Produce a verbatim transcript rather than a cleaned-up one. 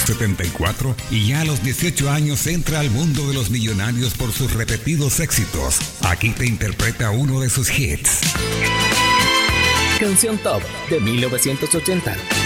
setenta y cuatro y ya a los dieciocho años entra al mundo de los millonarios por sus repetidos éxitos. Aquí te interpreta uno de sus hits. Canción Top de mil novecientos ochenta.